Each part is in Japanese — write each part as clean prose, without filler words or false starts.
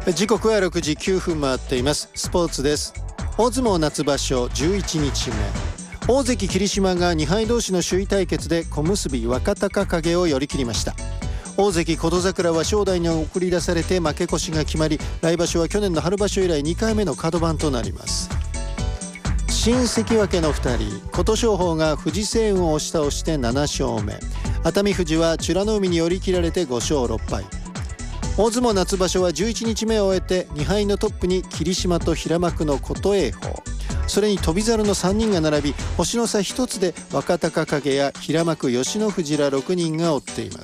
時刻は6時9分回っています。スポーツです。大相撲夏場所11日目、大関霧島が2敗同士の首位対決で小結若隆景を寄り切りました。大関琴櫻は正代に送り出されて負け越しが決まり、来場所は去年の春場所以来2回目の角番となります。新関脇の2人、琴勝峰が藤青雲を押し倒して7勝目、熱海富士は美ノ海に寄り切られて5勝6敗。大相撲夏場所は11日目を終えて2敗のトップに霧島と平幕の琴恵峰、それに翔猿の3人が並び、星の差1つで若隆景や平幕吉野富士ら6人が追っています。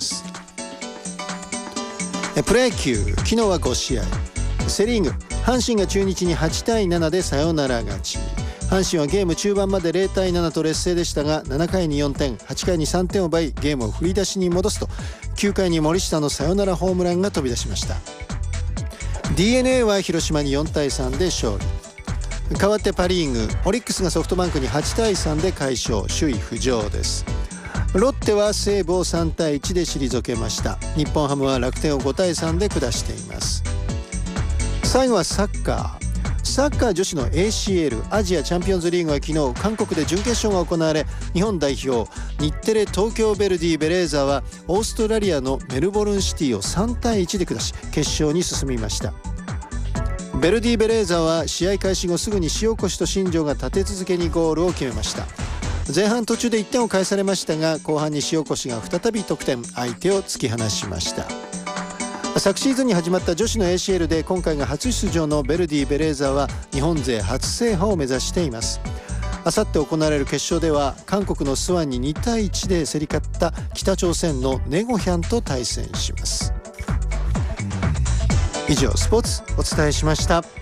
プロ野球、昨日は5試合。セリーグ、阪神が中日に8対7でサヨナラ勝ち。阪神はゲーム中盤まで0対7と劣勢でしたが、7回に4点、8回に3点を奪いゲームを振り出しに戻すと、9回に森下のサヨナラホームランが飛び出しました。 DNA は広島に4対3で勝利。代わってパ・リーグ、オリックスがソフトバンクに8対3で快勝、首位浮上です。ロッテは西武を3対1で退けました。日本ハムは楽天を5対3で下しています。最後はサッカー女子の ACL アジアチャンピオンズリーグは昨日韓国で準決勝が行われ、日本代表日テレ東京ヴェルディベレーザはオーストラリアのメルボルンシティを3対1で下し決勝に進みました。ヴェルディベレーザは試合開始後すぐに塩越と新庄が立て続けにゴールを決めました。前半途中で1点を返されましたが、後半に塩越が再び得点、相手を突き放しました。昨シーズンに始まった女子の ACL で今回が初出場のヴェルディベレーザは日本勢初制覇を目指しています。あさって行われる決勝では韓国のスワンに2対1で競り勝った北朝鮮のネゴヒャンと対戦します。以上、スポーツお伝えしました。